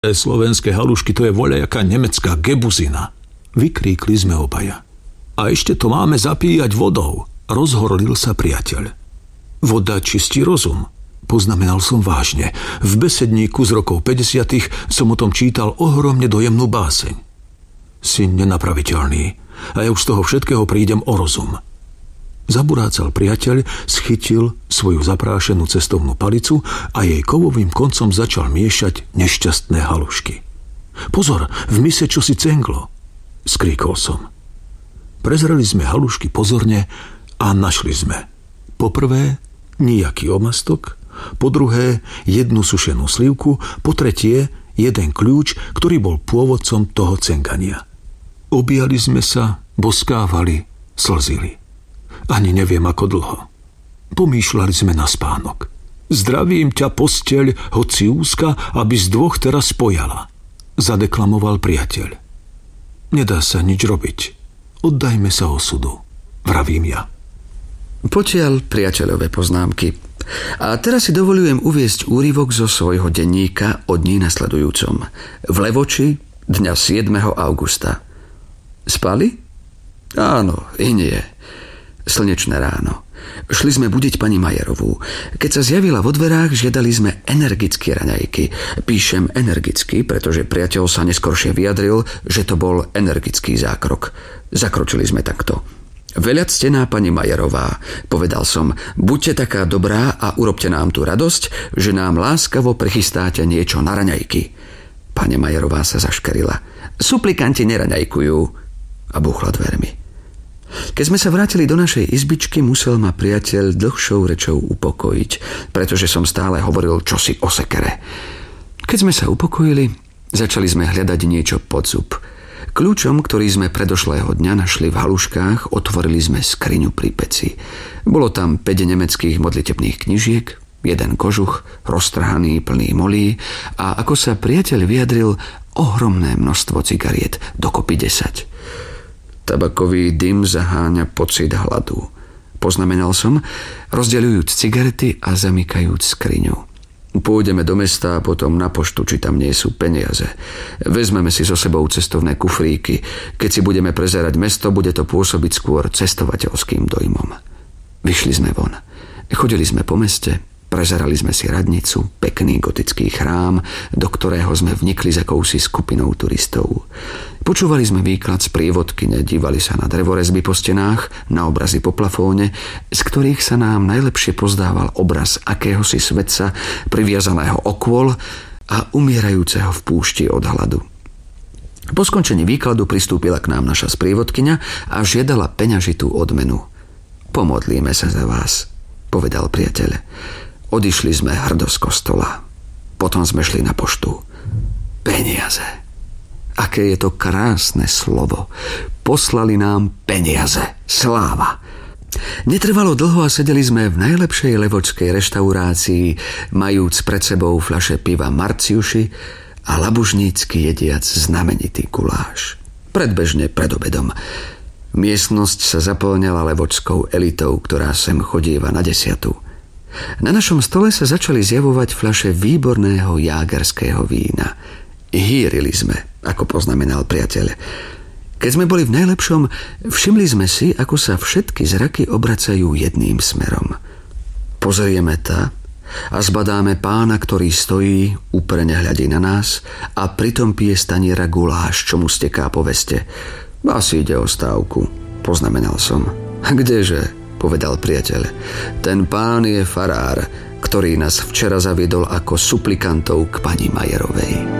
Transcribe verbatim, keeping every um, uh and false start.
Slovenské halušky, to je voľajaká nemecká gebuzina. Vykríkli sme obaja. A ešte to máme zapíjať vodou, rozhorlil sa priateľ. Voda čistí rozum, poznamenal som vážne. V besedníku z rokov päťdesiatych som o tom čítal ohromne dojemnú báseň. Si nenapraviteľný a ja už z toho všetkého prídem o rozum. Zaburácal priateľ, schytil svoju zaprášenú cestovnú palicu a jej kovovým koncom začal miešať nešťastné halušky. Pozor, v mise čosi cenglo, skríkol som. Prezreli sme halušky pozorne a našli sme. Poprvé, nijaký omastok, po druhé, jednu sušenú slivku, po tretie, jeden kľúč, ktorý bol pôvodcom toho cengania. Obíjali sme sa, boskávali, slzili. Ani neviem, ako dlho. Pomýšľali sme na spánok. Zdravím ťa, posteľ, hoci úzka, aby z dvoch teraz spojala, zadeklamoval priateľ. Nedá sa nič robiť. Oddajme sa osudu, vravím ja. Potiaľ priateľové poznámky. A teraz si dovolujem uviesť úryvok zo svojho denníka o dni nasledujúcom. V Levoči dňa siedmeho augusta. Spali? Áno, i nie. Slnečné ráno. Šli sme budiť pani Majerovú. Keď sa zjavila vo dverách, žiadali sme energické raňajky. Píšem energicky, pretože priateľ sa neskoršie vyjadril, že to bol energický zákrok. Zakročili sme takto. Veľa ctená pani Majerová, povedal som, buďte taká dobrá a urobte nám tú radosť, že nám láskavo prichystáte niečo na raňajky. Pani Majerová sa zaškerila. Suplikanti neraňajkujú. A buchla dvermi. Keď sme sa vrátili do našej izbičky, musel ma priateľ dlhšou rečou upokojiť, pretože som stále hovoril čosi o sekere. Keď sme sa upokojili, začali sme hľadať niečo pod zub. Kľúčom, ktorý sme predošlého dňa našli v haluškách, otvorili sme skriňu pri peci. Bolo tam päť nemeckých modlitebných knižiek, jeden kožuch, roztrhaný, plný molí a, ako sa priateľ vyjadril, ohromné množstvo cigariet, dokopy desať. Tabakový dym zaháňa pocit hladu, poznamenal som, rozdeľujúc cigarety a zamykajúc skriňu. Pôjdeme do mesta a potom na poštu, či tam nie sú peniaze. Vezmeme si so sebou cestovné kufríky. Keď si budeme prezerať mesto, bude to pôsobiť skôr cestovateľským dojmom. Vyšli sme von. Chodili sme po meste, prezerali sme si radnicu, pekný gotický chrám, do ktorého sme vnikli s akousi skupinou turistov. Počúvali sme výklad z prievodkyne, dívali sa na drevorezby po stenách, na obrazy po plafóne, z ktorých sa nám najlepšie pozdával obraz akéhosi svetca priviazaného okôl a umierajúceho v púšti od hladu. Po skončení výkladu pristúpila k nám naša sprievodkyňa a žiadala peňažitú odmenu. Pomodlíme sa za vás, povedal priateľ. Odišli sme hrdo z kostola. Potom sme šli na poštu. Peniaze. Aké je to krásne slovo. Poslali nám peniaze. Sláva. Netrvalo dlho a sedeli sme v najlepšej levočskej reštaurácii, majúc pred sebou fľaše piva Marciuši a labužnícky jediac znamenitý guláš. Predbežne pred obedom. Miestnosť sa zaplňala levočskou elitou, ktorá sem chodíva na desiatu. Na našom stole sa začali zjavovať fľaše výborného jágerského vína. Hýrili sme, ako poznamenal priateľ. Keď sme boli v najlepšom, všimli sme si, ako sa všetky zraky obracajú jedným smerom. Pozrieme ta a zbadáme pána, ktorý stojí, úprene hľadí na nás a pritom pije z taniera guláš, čo mu steká po veste. Asi ide o stávku, poznamenal som. Kdeže, povedal priateľ. Ten pán je farár, ktorý nás včera zaviedol ako suplikantov k pani Majerovej.